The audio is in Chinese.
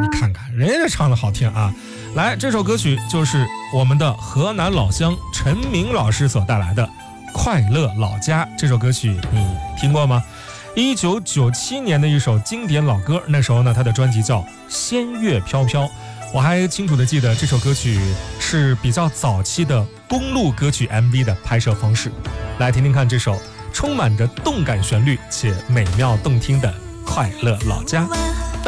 你看看人家唱的好听啊。来，这首歌曲就是我们的河南老乡陈明老师所带来的《快乐老家》。这首歌曲你听过吗？1997年的一首经典老歌，那时候呢，他的专辑叫《仙乐飘飘》。我还清楚地记得这首歌曲是比较早期的公路歌曲 MV 的拍摄方式。来听听看这首充满着动感旋律且美妙动听的《快乐老家》。